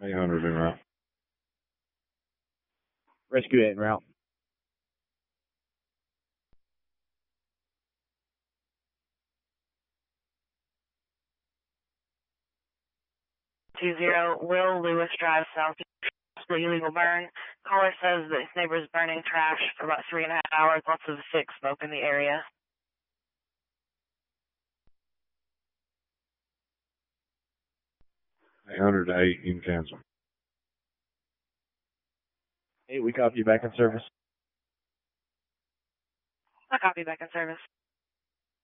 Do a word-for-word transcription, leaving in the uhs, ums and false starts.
eight hundred en route. Rescue eight en route. Two zero, Will Lewis Drive southeast, illegal burn. Caller says that his neighbor is burning trash for about three and a half hours. Lots of thick smoke in the area. eight hundred to eight, you can cancel. Hey, we copy you back in service. I copy back in service.